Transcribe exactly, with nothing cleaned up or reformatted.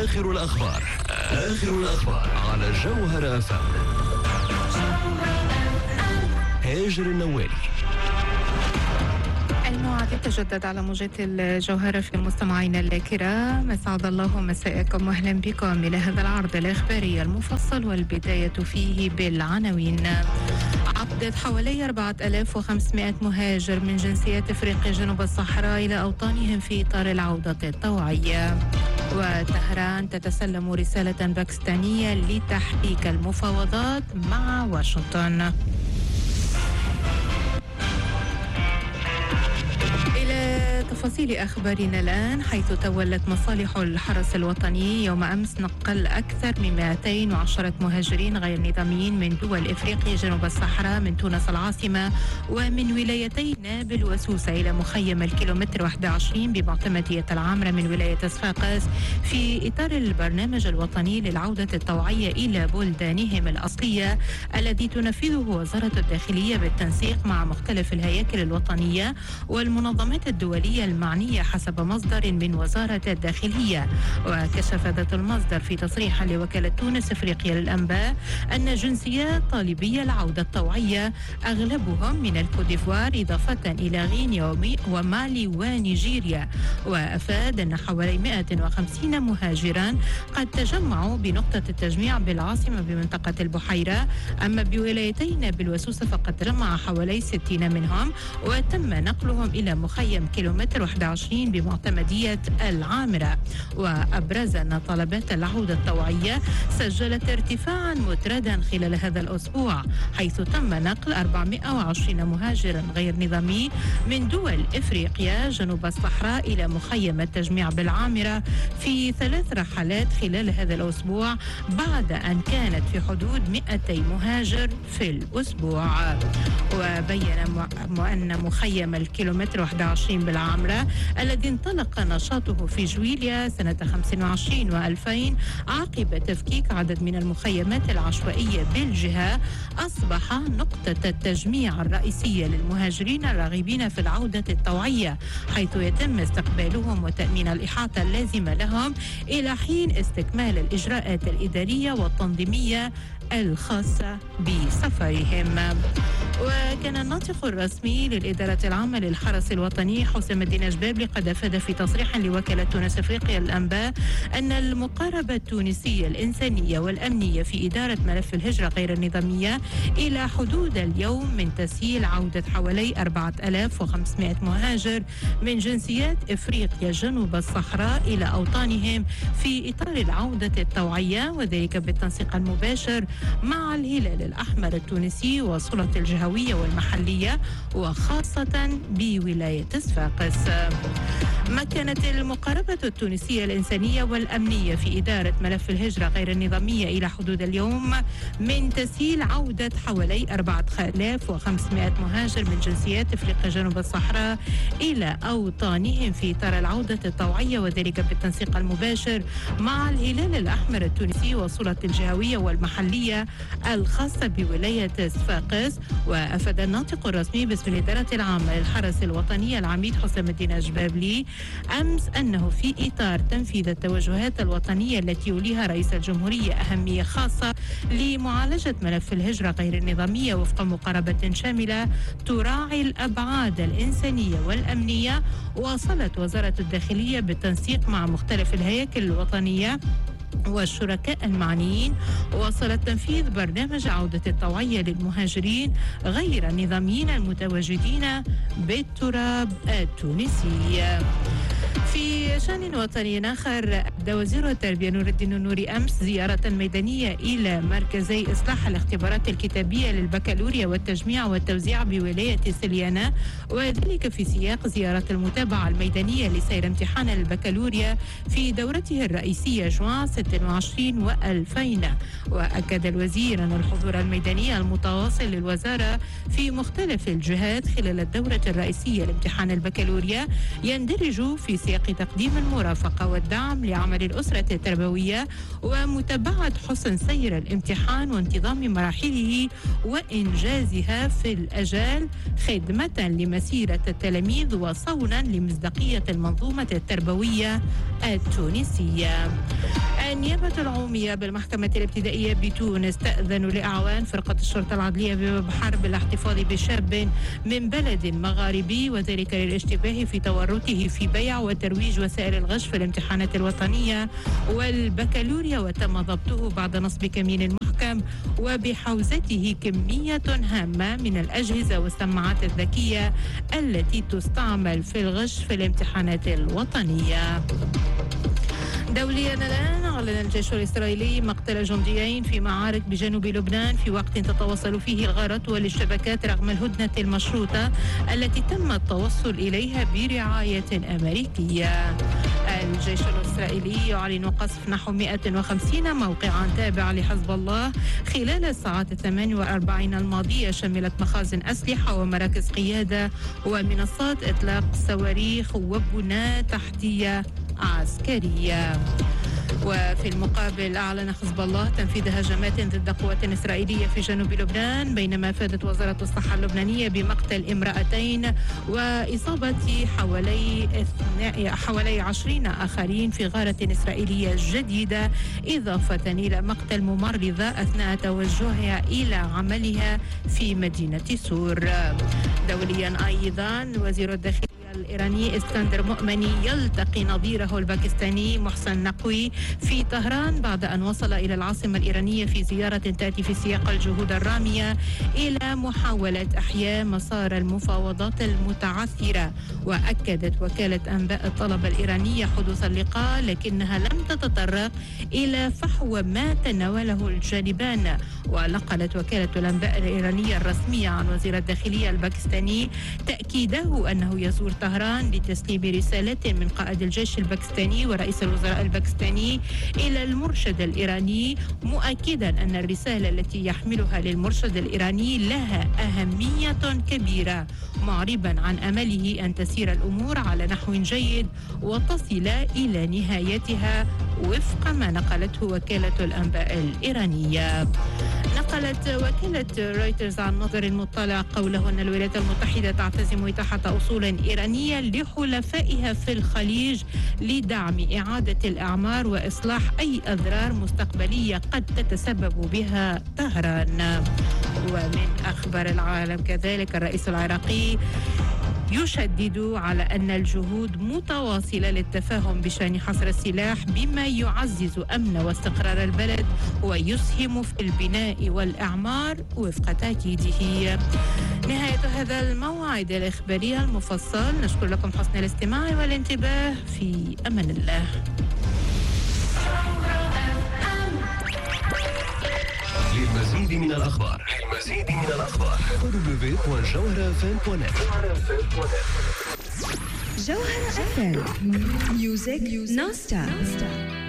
آخر الأخبار آخر الأخبار على جوهر أف أم. هاجر النوالي. الموعد يتجدد على موجة الجوهرة في مستمعينا الكرام، أسعد الله مساءكم وأهلا بكم إلى هذا العرض الإخباري المفصل، والبداية فيه بالعناوين. عودة حوالي أربعة آلاف وخمسمائة مهاجر من جنسيات أفريقيا جنوب الصحراء إلى أوطانهم في إطار العودة الطوعية. وطهران تتسلم رسالة باكستانية لتحريك المفاوضات مع واشنطن. تفاصيل أخبارنا الآن، حيث تولت مصالح الحرس الوطني يوم أمس نقل أكثر من مئتين وعشرة مهاجرين غير نظاميين من دول إفريقيا جنوب الصحراء من تونس العاصمة ومن ولايتي نابل وسوسة إلى مخيم الكيلومتر واحد وعشرين بمعتمدية العامرة من ولاية صفاقس في إطار البرنامج الوطني للعودة الطوعية إلى بلدانهم الأصلية الذي تنفذه وزارة الداخلية بالتنسيق مع مختلف الهياكل الوطنية والمنظمات الدولية المعنية حسب مصدر من وزارة الداخلية. وكشف ذات المصدر في تصريح لوكالة تونس أفريقيا للأنباء أن جنسيات طالبي العودة الطوعية أغلبهم من الكوديفوار إضافة إلى غينيا ومالي ونيجيريا. وأفاد أن حوالي مئة وخمسين مهاجرا قد تجمعوا بنقطة التجميع بالعاصمة بمنطقة البحيرة، أما بولايتي نابل وسوسة فقد تجمع حوالي ستين منهم وتم نقلهم إلى مخيم كيلومتر واحد وعشرين بمعتمدية العامرة. وأبرز أن طلبات العودة الطوعية سجلت ارتفاعا متردا خلال هذا الأسبوع، حيث تم نقل أربعمائة وعشرين مهاجرا غير نظامي من دول إفريقيا جنوب الصحراء إلى مخيم التجميع بالعامرة في ثلاث رحلات خلال هذا الأسبوع، بعد أن كانت في حدود مئتي مهاجر في الأسبوع. وبين أن مخيم الكيلومتر واحد وعشرين بالعامرة الذي انطلق نشاطه في جويليا سنة خمسة وعشرين وألفين عقب تفكيك عدد من المخيمات العشوائية بالجهة، أصبح نقطة التجميع الرئيسية للمهاجرين الراغبين في العودة الطوعية، حيث يتم استقبالهم وتأمين الإحاطة اللازمة لهم إلى حين استكمال الإجراءات الإدارية والتنظيمية الخاصة بسفرهم. وكان الناطق الرسمي للإدارة العامة للحرس الوطني حسام الدين جبابلي قد أفاد في تصريح لوكالة تونس أفريقيا للأنباء أن المقاربة التونسية الإنسانية والأمنية في إدارة ملف الهجرة غير النظامية إلى حدود اليوم من تسهيل عودة حوالي أربعة آلاف وخمسمائة مهاجر من جنسيات إفريقيا جنوب الصحراء إلى أوطانهم في إطار العودة الطوعية، وذلك بالتنسيق المباشر مع الهلال الأحمر التونسي والسلطة الجهوية والمحلية وخاصة بولاية صفاقس. مكنت المقاربة التونسية الإنسانية والأمنية في إدارة ملف الهجرة غير النظامية إلى حدود اليوم من تسهيل عودة حوالي أربعة آلاف وخمسمائة مهاجر من جنسيات أفريقيا جنوب الصحراء إلى أوطانهم في إطار العودة الطوعية، وذلك بالتنسيق المباشر مع الهلال الأحمر التونسي والسلطة الجهوية والمحلية الخاصة بولاية صفاقس. وأفاد الناطق الرسمي باسم الإدارة العامة للحرس الوطني العميد حسام الدين جبابلي أمس أنه في إطار تنفيذ التوجهات الوطنية التي يوليها رئيس الجمهورية أهمية خاصة لمعالجة ملف الهجرة غير النظامية وفق مقاربة شاملة تراعي الأبعاد الإنسانية والأمنية، واصلت وزارة الداخلية بالتنسيق مع مختلف الهياكل الوطنية والشركاء المعنيين وصل تنفيذ برنامج عودة الطوعية للمهاجرين غير النظاميين المتواجدين بالتراب التونسي. في شأن وطني آخر، أبدى وزير التربية نور الدين النوري أمس زيارة ميدانية إلى مركزي إصلاح الاختبارات الكتابية للبكالوريا والتجميع والتوزيع بولاية سليانة، وذلك في سياق زيارة المتابعة الميدانية لسير امتحان البكالوريا في دورته الرئيسية جوان ستة وعشرين وألفين. وأكد الوزير أن الحضور الميداني المتواصل للوزارة في مختلف الجهات خلال الدورة الرئيسية لامتحان البكالوريا يندرج في سياق تقديم المرافقة والدعم لعمل الأسرة التربوية ومتابعة حسن سير الامتحان وانتظام مراحله وإنجازها في الأجال، خدمة لمسيرة التلاميذ وصونا لمصداقية المنظومة التربوية التونسية. النيابة العمومية بالمحكمة الابتدائية بتونس تأذن لأعوان فرقة الشرطة العدلية بباب حرب الاحتفاظ بشاب من بلد مغاربي، وذلك للاشتباه في تورطه في بيع وترويج وسائل الغش في الامتحانات الوطنية والبكالوريا، وتم ضبطه بعد نصب كمين محكم وبحوزته كمية هامة من الأجهزة والسماعات الذكية التي تستعمل في الغش في الامتحانات الوطنية. دوليا الآن، أعلن الجيش الإسرائيلي مقتل جنديين في معارك بجنوب لبنان في وقت تتواصل فيه الغارات والاشتباكات رغم الهدنة المشروطة التي تم التوصل إليها برعاية أمريكية. الجيش الإسرائيلي يعلن قصف نحو مئة وخمسين موقعا تابعة لحزب الله خلال الساعات الثمان والأربعين الماضية، شملت مخازن أسلحة ومراكز قيادة ومنصات إطلاق صواريخ وبنى تحتية عسكرية. وفي المقابل أعلن حزب الله تنفيذ هجمات ضد قوات إسرائيلية في جنوب لبنان، بينما أفادت وزارة الصحة اللبنانية بمقتل امرأتين وإصابة حوالي حوالي عشرين آخرين في غارة إسرائيلية جديدة، إضافة إلى مقتل ممرضة أثناء توجهها إلى عملها في مدينة سور. دوليا أيضا، وزير الداخلية الإيراني اسكندر مؤمني يلتقي نظيره الباكستاني محسن نقوي في طهران بعد أن وصل إلى العاصمة الإيرانية في زيارة تأتي في سياق الجهود الرامية إلى محاولة إحياء مسار المفاوضات المتعثرة. وأكدت وكالة أنباء الطلبة الإيرانية حدوث اللقاء، لكنها لم تتطرق إلى فحوى ما تناوله الجانبان. ونقلت وكالة الأنباء الإيرانية الرسمية عن وزير الداخلية الباكستاني تأكيده أنه يزور طهران لتسليم رسالة من قائد الجيش الباكستاني ورئيس الوزراء الباكستاني إلى المرشد الإيراني، مؤكدا أن الرسالة التي يحملها للمرشد الإيراني لها أهمية كبيرة، معربا عن أمله أن تسير الأمور على نحو جيد وتصل إلى نهايتها وفق ما نقلته وكالة الأنباء الإيرانية. نقلت وكالة رويترز عن مصدر مطلع قوله أن الولايات المتحدة تعتزم إتاحة أصول إيرانية لحلفائها في الخليج لدعم إعادة الأعمار وإصلاح أي أضرار مستقبلية قد تتسبب بها طهران. ومن أخبار العالم كذلك، الرئيس العراقي يشدد على أن الجهود متواصلة للتفاهم بشأن حصر السلاح بما يعزز أمن واستقرار البلد ويسهم في البناء والإعمار وفق تأكيده. نهاية هذا الموعد الإخباري المفصل، نشكر لكم حسن الاستماع والانتباه، في أمان الله. للمزيد من الأخبار للمزيد من الأخبار دبليو دوت جوهرة إف إم دوت نت. جوهرة إف إم، ميوزك نون ستوب.